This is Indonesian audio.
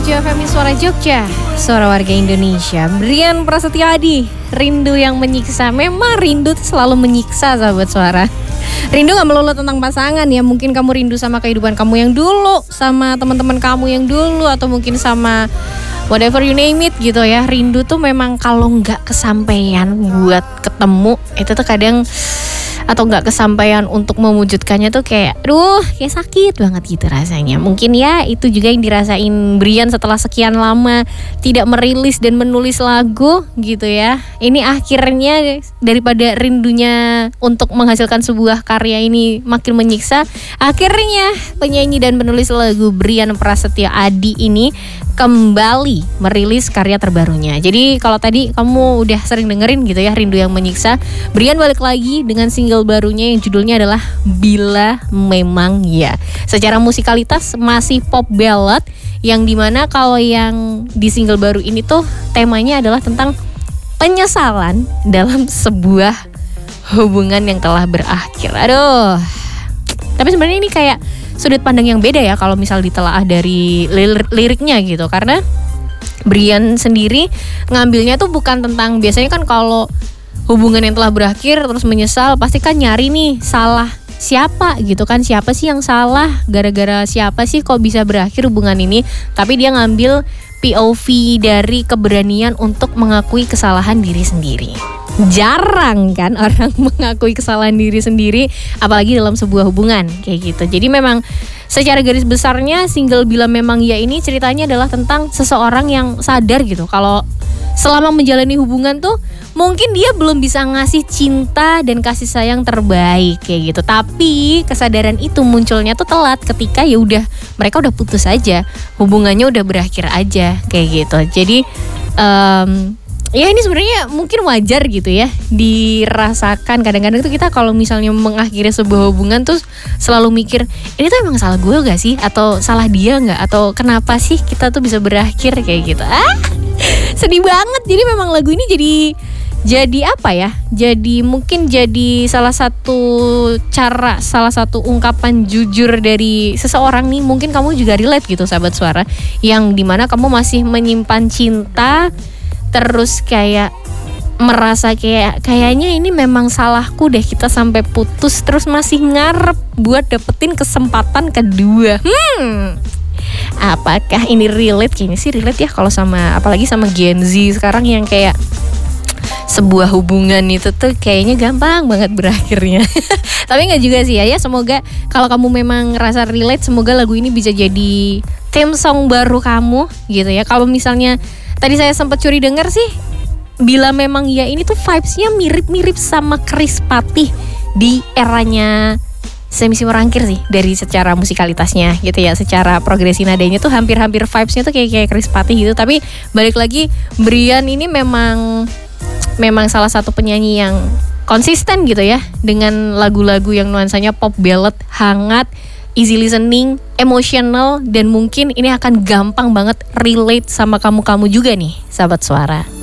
107 FM Suara Jogja, suara warga Indonesia. Brian Prasetyo Adi, rindu yang menyiksa. Memang rindu tuh selalu menyiksa, sahabat suara. Rindu gak melulu tentang pasangan ya. Mungkin kamu rindu sama kehidupan kamu yang dulu, sama teman-teman kamu yang dulu, atau mungkin sama whatever you name it gitu ya. Rindu tuh memang kalau gak kesampaian buat ketemu, itu tuh kadang, atau gak kesampaian untuk mewujudkannya tuh kayak kayak sakit banget gitu rasanya. Mungkin ya itu juga yang dirasain Brian setelah sekian lama tidak merilis dan menulis lagu gitu ya. Ini akhirnya daripada rindunya untuk menghasilkan sebuah karya ini makin menyiksa, akhirnya penyanyi dan penulis lagu Brian Prasetyo Adi ini kembali merilis karya terbarunya. Jadi kalau tadi kamu udah sering dengerin gitu ya, Rindu yang Menyiksa, Brian balik lagi dengan single barunya yang judulnya adalah Bila Memang Ya. Secara musikalitas masih pop ballad, yang dimana kalau yang di single baru ini tuh temanya adalah tentang penyesalan dalam sebuah hubungan yang telah berakhir. Aduh, tapi sebenarnya ini kayak sudut pandang yang beda ya kalau misal ditelaah dari liriknya gitu. Karena Brian sendiri ngambilnya tuh bukan tentang, biasanya kan kalau hubungan yang telah berakhir terus menyesal pasti kan nyari nih salah siapa gitu kan, siapa sih yang salah, gara-gara siapa sih kok bisa berakhir hubungan ini. Tapi dia ngambil POV dari keberanian untuk mengakui kesalahan diri sendiri. Jarang kan orang mengakui kesalahan diri sendiri, apalagi dalam sebuah hubungan kayak gitu. Jadi memang secara garis besarnya single Bila Memang Ya ini ceritanya adalah tentang seseorang yang sadar gitu kalau selama menjalani hubungan tuh mungkin dia belum bisa ngasih cinta dan kasih sayang terbaik kayak gitu. Tapi kesadaran itu munculnya tuh telat ketika ya udah mereka udah putus aja, hubungannya udah berakhir aja kayak gitu. Jadi ya ini sebenarnya mungkin wajar gitu ya dirasakan. Kadang-kadang tuh kita kalau misalnya mengakhiri sebuah hubungan tuh selalu mikir, ini tuh emang salah gue gak sih? Atau salah dia gak? Atau kenapa sih kita tuh bisa berakhir kayak gitu. Sedih banget. Jadi memang lagu ini jadi apa ya? Jadi mungkin jadi salah satu cara, salah satu ungkapan jujur dari seseorang nih. Mungkin kamu juga relate gitu sahabat suara, yang dimana kamu masih menyimpan cinta, terus kayak merasa kayaknya ini memang salahku deh kita sampai putus, terus masih ngarep buat dapetin kesempatan kedua. Apakah ini relate? Kayaknya sih relate ya kalau sama, apalagi sama Gen Z sekarang yang kayak sebuah hubungan itu tuh kayaknya gampang banget berakhirnya. Tapi nggak juga sih ya. Semoga kalau kamu memang ngerasa relate, semoga lagu ini bisa jadi theme song baru kamu gitu ya. Kalau misalnya tadi saya sempat curi denger sih, Bila Memang Ya ini tuh vibes-nya mirip-mirip sama Chris Patih di eranya Semisi Merangkir sih, dari secara musikalitasnya gitu ya, secara progresi nadanya tuh hampir-hampir vibes-nya tuh kayak Chris Patih gitu. Tapi balik lagi, Brian ini memang salah satu penyanyi yang konsisten gitu ya, dengan lagu-lagu yang nuansanya pop ballad, hangat, easy listening, emotional, dan mungkin ini akan gampang banget relate sama kamu-kamu juga nih, sahabat suara.